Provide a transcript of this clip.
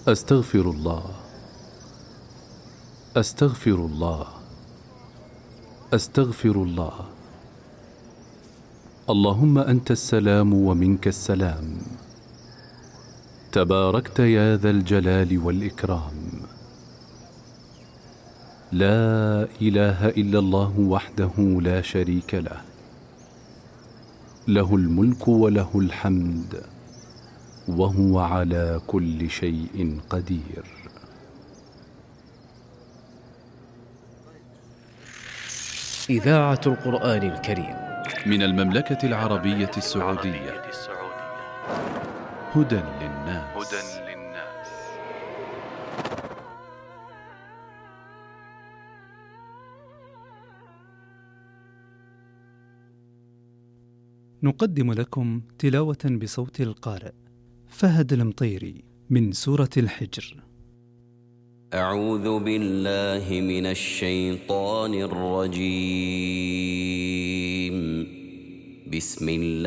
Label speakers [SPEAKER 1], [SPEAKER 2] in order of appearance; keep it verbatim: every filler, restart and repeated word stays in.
[SPEAKER 1] أستغفر الله، أستغفر الله، أستغفر الله. اللهم أنت السلام ومنك السلام، تباركت يا ذا الجلال والإكرام. لا إله إلا الله وحده لا شريك له، له الملك وله الحمد وهو على كل شيء قدير.
[SPEAKER 2] إذاعة القرآن الكريم
[SPEAKER 1] من المملكة العربية السعودية. هدى للناس. نقدم لكم تلاوة بصوت القارئ فهد المطيري من سورة الحجر.
[SPEAKER 3] أعوذ بالله من الشيطان الرجيم. بسم الله